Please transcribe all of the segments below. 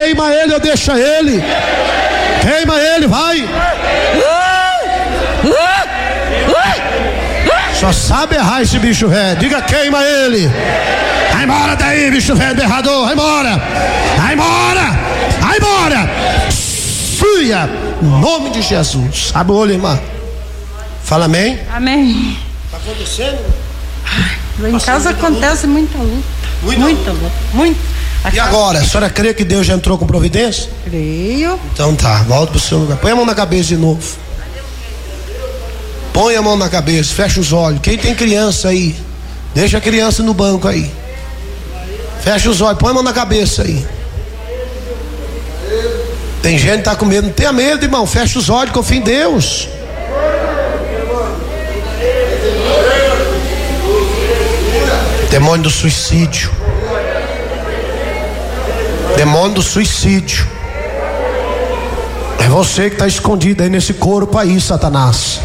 queima ele ou deixa ele. Queima ele, vai. Só sabe errar esse bicho velho. Diga, queima ele. Vai embora daí, bicho velho berrador. Vai embora. Vai embora. Vai embora. Suia. Em nome de Jesus. Abre o olho, irmã. Fala amém. Amém. Está acontecendo? Lá em casa acontece muita luta. Muita luta. Muito. E agora? A senhora crê que Deus já entrou com providência? Creio. Então tá, volta pro seu lugar. Põe a mão na cabeça de novo. Põe a mão na cabeça, fecha os olhos. Quem tem criança aí, deixa a criança no banco aí. Fecha os olhos, põe a mão na cabeça aí. Tem gente que tá com medo. Não tenha medo, irmão. Fecha os olhos, confia em Deus. Demônio do suicídio. Demônio do suicídio. É você que está escondido aí nesse corpo aí, Satanás.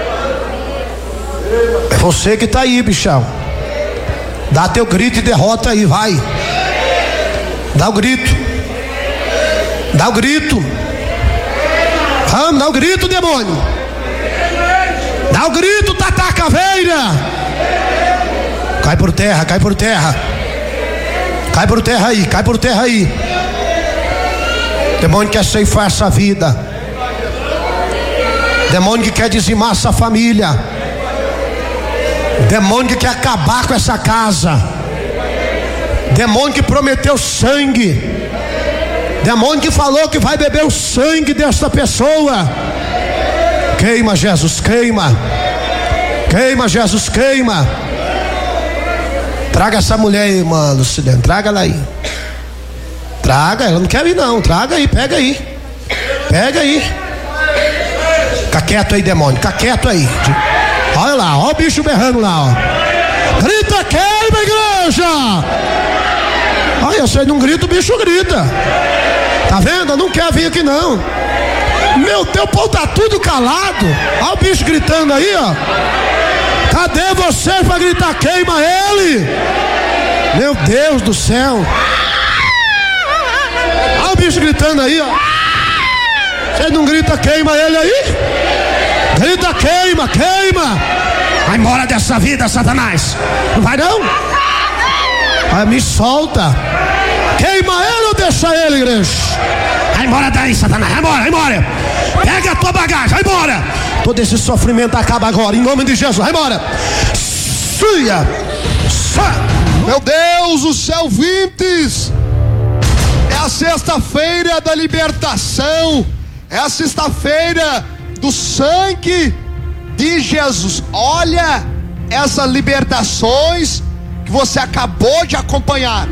É você que está aí, bichão. Dá teu grito e derrota aí, vai. Dá o grito. Dá o grito. Vamos, dá o grito, demônio. Dá o grito, Tata Caveira. Cai por terra, cai por terra. Cai por terra aí, cai por terra aí. Demônio que quer ceifar essa vida. Demônio que quer dizimar essa família. Demônio que quer acabar com essa casa. Demônio que prometeu sangue. Demônio que falou que vai beber o sangue desta pessoa. Queima, Jesus, queima. Queima, Jesus, queima. Traga essa mulher aí, irmã Lucilene. Traga ela aí. Traga, ela não quer ir não. Traga aí, pega aí. Pega aí. Fica quieto aí, demônio. Fica quieto aí. Olha lá, olha o bicho berrando lá, ó. Grita, queima, igreja. Olha, você não grita, o bicho grita. Tá vendo? Não quer vir aqui não. Meu Deus, o povo tá tudo calado. Olha o bicho gritando aí, ó. Cadê vocês para gritar, queima ele? Meu Deus do céu. Olha o bicho gritando aí, ó. Você não grita, queima ele aí? Grita, queima, queima. Vai embora dessa vida, Satanás. Não vai não? Vai, me solta. Queima ele ou deixa ele, igreja? Vai embora daí, Satanás. Vai embora, vai embora. Pega a tua bagagem, vai embora. Todo esse sofrimento acaba agora, em nome de Jesus. Vai embora. Suia. Meu Deus do céu, ouvintes. É a sexta-feira da libertação. É a sexta-feira do sangue de Jesus. Olha essas libertações que você acabou de acompanhar.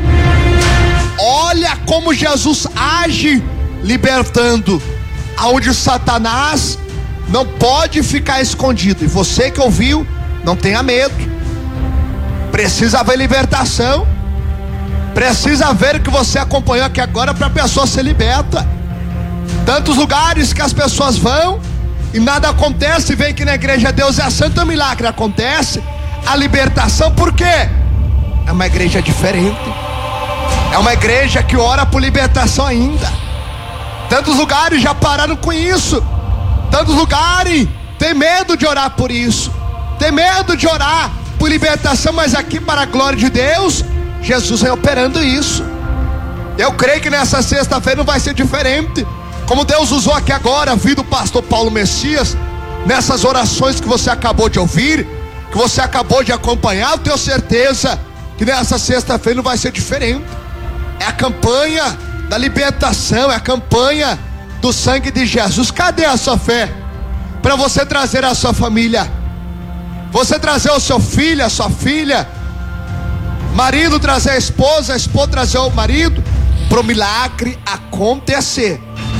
Olha como Jesus age libertando, aonde Satanás não pode ficar escondido. E você que ouviu, não tenha medo. Precisa haver libertação. Precisa ver o que você acompanhou aqui agora para a pessoa ser liberta. Tantos lugares que as pessoas vão e nada acontece. Vem que na igreja Deus é santo, um milagre acontece. A libertação, por quê? É uma igreja diferente. É uma igreja que ora por libertação ainda. Tantos lugares já pararam com isso. Tantos lugares tem medo de orar por isso. Tem medo de orar por libertação. Mas aqui, para a glória de Deus, Jesus vem operando isso. Eu creio que nessa sexta-feira não vai ser diferente. Como Deus usou aqui agora a vida do pastor Paulo Messias, nessas orações que você acabou de ouvir, que você acabou de acompanhar, eu tenho certeza que nessa sexta-feira não vai ser diferente. É a campanha da libertação, é a campanha do sangue de Jesus. Cadê a sua fé? Para você trazer a sua família, você trazer o seu filho, a sua filha, marido trazer a esposa trazer o marido, para o milagre acontecer.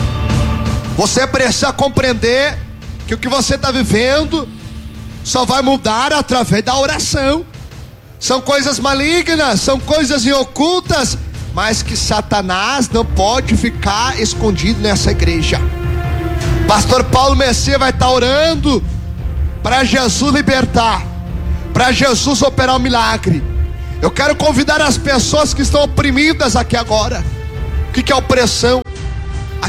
Você precisa compreender que o que você está vivendo só vai mudar através da oração. São coisas malignas, são coisas ocultas, mas que Satanás não pode ficar escondido nessa igreja. Pastor Paulo Messias vai estar orando para Jesus libertar, para Jesus operar o milagre. Eu quero convidar as pessoas que estão oprimidas aqui agora. O que é opressão?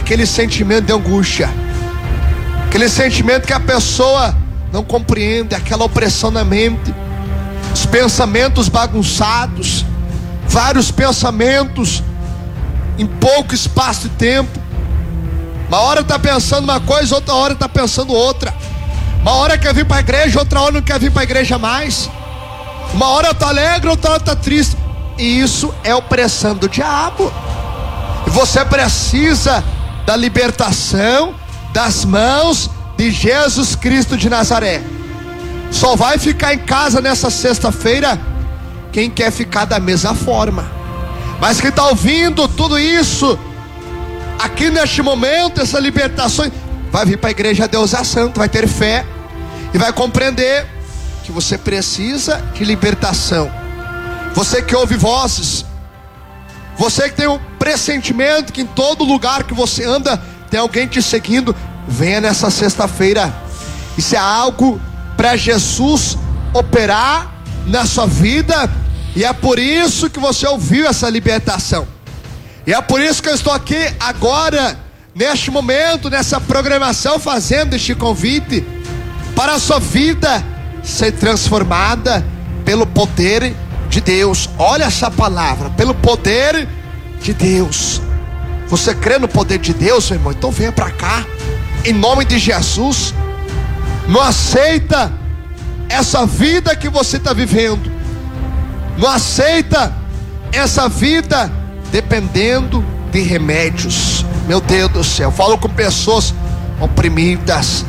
aquele sentimento de angústia, aquele sentimento que a pessoa não compreende, aquela opressão na mente, os pensamentos bagunçados, vários pensamentos em pouco espaço de tempo. Uma hora está pensando uma coisa, outra hora está pensando outra. Uma hora quer vir para a igreja, outra hora não quer vir para a igreja mais. Uma hora está alegre, outra hora está triste. E isso é opressão do diabo. E você precisa da libertação das mãos de Jesus Cristo de Nazaré. Só vai ficar em casa nessa sexta-feira quem quer ficar da mesma forma. Mas quem está ouvindo tudo isso aqui neste momento, essa libertação, vai vir para a igreja Deus é Santo, vai ter fé e vai compreender que você precisa de libertação. Você que ouve vozes, você que tem um pressentimento que em todo lugar que você anda tem alguém te seguindo, venha nessa sexta-feira. Isso é algo para Jesus operar na sua vida, e é por isso que você ouviu essa libertação. E é por isso que eu estou aqui agora, neste momento, nessa programação, fazendo este convite para a sua vida ser transformada pelo poder de Deus. Olha essa palavra, pelo poder de Deus. Você crê no poder de Deus, meu irmão? Então venha para cá, em nome de Jesus. Não aceita essa vida que você está vivendo. Não aceita essa vida dependendo de remédios. Meu Deus do céu, falo com pessoas oprimidas,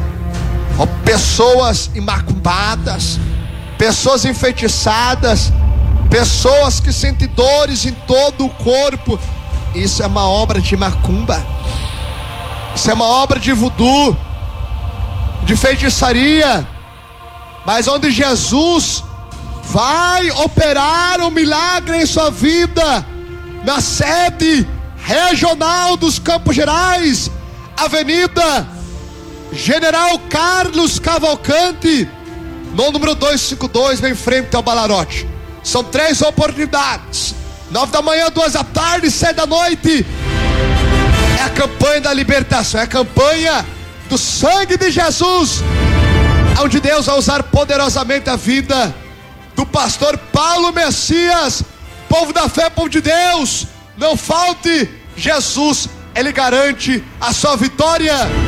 pessoas macumbadas, pessoas enfeitiçadas, pessoas que sentem dores em todo o corpo. Isso é uma obra de macumba, isso é uma obra de voodoo, de feitiçaria. Mas onde Jesus vai operar um milagre em sua vida, na sede regional dos Campos Gerais, Avenida General Carlos Cavalcante, no número 252, bem em frente ao Balarote. São 3 oportunidades: 9 da manhã, 2 da tarde, 7 da noite. É a campanha da libertação, é a campanha do sangue de Jesus, onde Deus vai usar poderosamente a vida do pastor Paulo Messias. Povo da fé, povo de Deus, não falte Jesus, Ele garante a sua vitória.